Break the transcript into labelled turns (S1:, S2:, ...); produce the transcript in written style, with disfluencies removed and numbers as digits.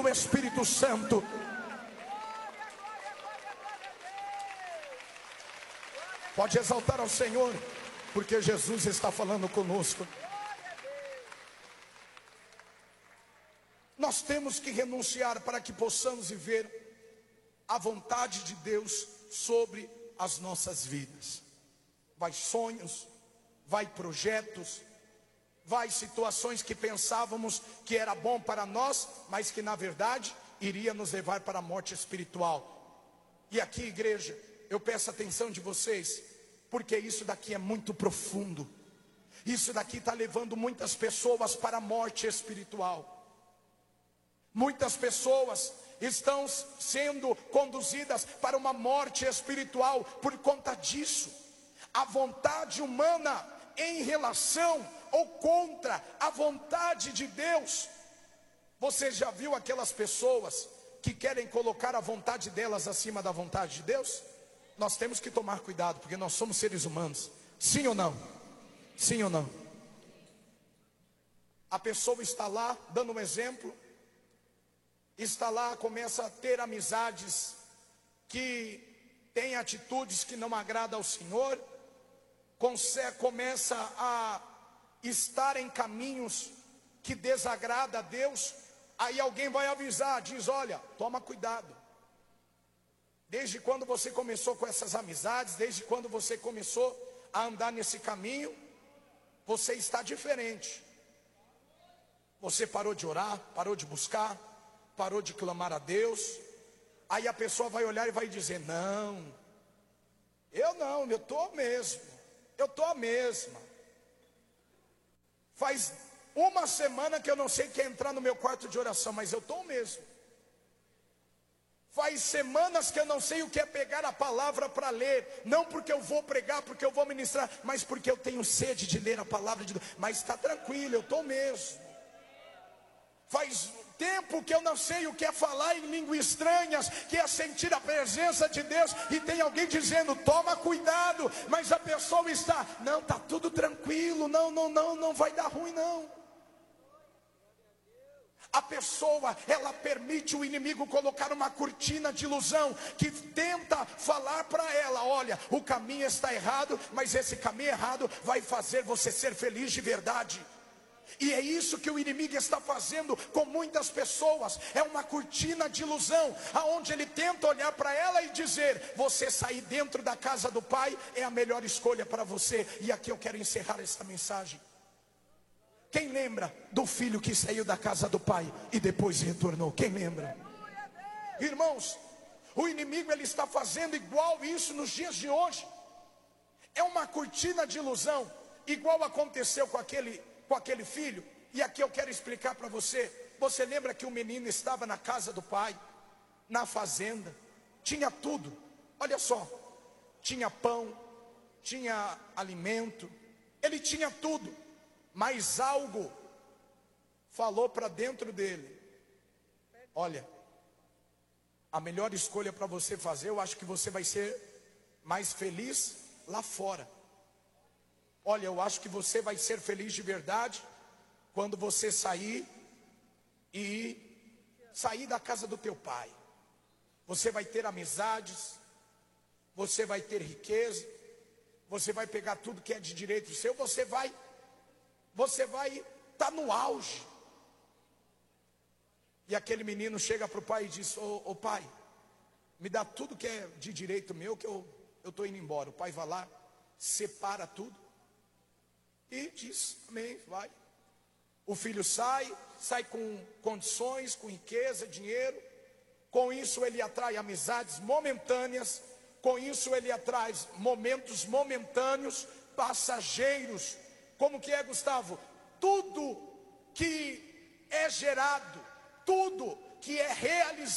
S1: do Espírito Santo. Pode exaltar ao Senhor, porque Jesus está falando conosco. Nós temos que renunciar para que possamos viver a vontade de Deus sobre as nossas vidas. Vai sonhos, vai projetos, vai situações que pensávamos que era bom para nós, mas que na verdade iria nos levar para a morte espiritual. E aqui, igreja, eu peço a atenção de vocês, porque isso daqui é muito profundo. Isso daqui está levando muitas pessoas para a morte espiritual. Muitas pessoas estão sendo conduzidas para uma morte espiritual por conta disso. A vontade humana em relação ou contra a vontade de Deus. Você já viu aquelas pessoas que querem colocar a vontade delas acima da vontade de Deus? Nós temos que tomar cuidado, porque nós somos seres humanos. Sim ou não? Sim ou não? A pessoa está lá, dando um exemplo, está lá, começa a ter amizades que têm atitudes que não agradam ao Senhor, começa a estar em caminhos que desagrada a Deus. Aí alguém vai avisar, diz: olha, toma cuidado. Desde quando você começou com essas amizades, desde quando você começou a andar nesse caminho, você está diferente. Você parou de orar, parou de buscar, parou de clamar a Deus. Aí a pessoa vai olhar e vai dizer: não, eu estou mesmo, eu estou a mesma. Faz uma semana que eu não sei o que é entrar no meu quarto de oração, mas eu estou mesmo. Faz semanas que eu não sei o que é pegar a palavra para ler. Não porque eu vou pregar, porque eu vou ministrar, mas porque eu tenho sede de ler a palavra de Deus. Mas está tranquilo, eu estou mesmo. Faz tempo que eu não sei o que é falar em línguas estranhas, que é sentir a presença de Deus, e tem alguém dizendo: toma cuidado, mas a pessoa está: não, está tudo tranquilo, não vai dar ruim não. A pessoa, ela permite o inimigo colocar uma cortina de ilusão, que tenta falar para ela: olha, o caminho está errado, mas esse caminho errado vai fazer você ser feliz de verdade. E é isso que o inimigo está fazendo com muitas pessoas. É uma cortina de ilusão, aonde ele tenta olhar para ela e dizer: você sair dentro da casa do Pai é a melhor escolha para você. E aqui eu quero encerrar essa mensagem. Quem lembra do filho que saiu da casa do pai e depois retornou? Quem lembra? Irmãos, o inimigo ele está fazendo igual isso nos dias de hoje. É uma cortina de ilusão, igual aconteceu com aquele filho. E aqui eu quero explicar para você. Você lembra que o menino estava na casa do pai, na fazenda, tinha tudo. Olha só, tinha pão, tinha alimento, ele tinha tudo. Mas algo falou para dentro dele: olha, a melhor escolha para você fazer, eu acho que você vai ser mais feliz lá fora. Olha, eu acho que você vai ser feliz de verdade quando você sair da casa do teu pai. Você vai ter amizades, você vai ter riqueza, você vai pegar tudo que é de direito seu, você vai estar no auge. E aquele menino chega para o pai e diz: ô pai, me dá tudo que é de direito meu, que eu estou indo embora. O pai vai lá, separa tudo e diz: amém, vai. O filho sai com condições, com riqueza, dinheiro. Com isso ele atrai amizades momentâneas, com isso ele atrai momentos momentâneos, passageiros. Como que é, Gustavo? Tudo que é gerado, tudo que é realizado